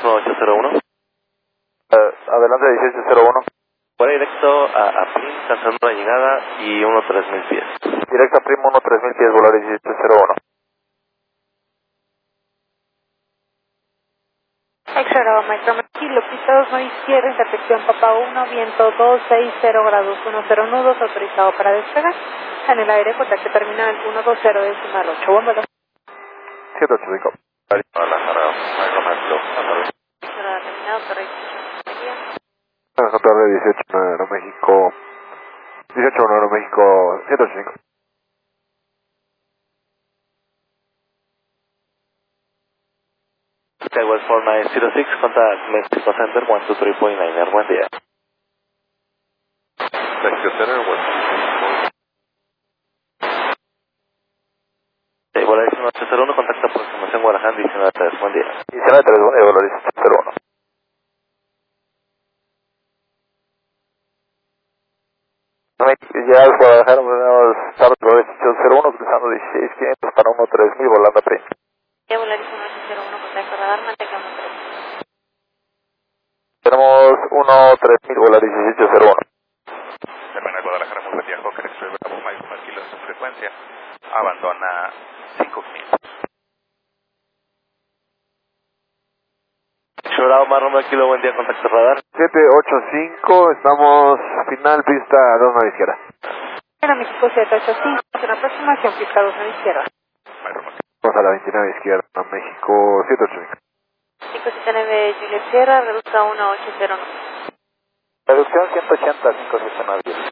1801. Adelante 1801. Vuelo directo a PRIM, cancelando la llegada y 13000 pies. Directo a PRIM 13000 pies, volar 1801. Extra Micromercy, Lupita 29 izquierda, intercepción Papa 1, viento 260 grados 10 nudos, autorizado para despegar. En el aire, contacto terminal 120.8, buen vuelo. 785. Control de 18 Aeroméxico, 18 Aeroméxico, 185. West 4906, contact Mexico Center 123.9, buen día. Mexico Center, 123.9. Vuelo 1801, contacto aproximación Guadalajara 19.3, buen día. 19.3, buen día, vuelo 1801. Ya es Guadalajara, tenemos Start 1801, cruzando 16500 para 13000, volando a PRIM. Ya volar 1801, contacto radar, mantengamos 3. Tenemos 13000, volar 1801. Terminal Guadalajara, muy buen día, Hawker Express, Bravo, Mike, 1 kilo de su frecuencia, abandona 5500. Chorao, Mar Romeo Kilo, buen día, contacto radar. 785, estamos final pista 29 izquierda. En México 785, en aproximación pista 29 izquierda. Vamos a la 29 izquierda, México 785. 579 Juliet Sierra, reduzca 1809. Reducción 180, 579.